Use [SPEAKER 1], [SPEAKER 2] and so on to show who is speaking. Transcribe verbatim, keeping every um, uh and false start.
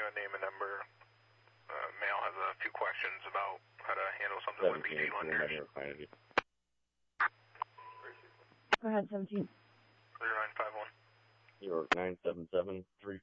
[SPEAKER 1] you a name and number. Uh, Male has a few questions about how to handle something with B G lenders.
[SPEAKER 2] Go ahead, seventeen.
[SPEAKER 1] zero nine five one.
[SPEAKER 3] New York nine seven seven three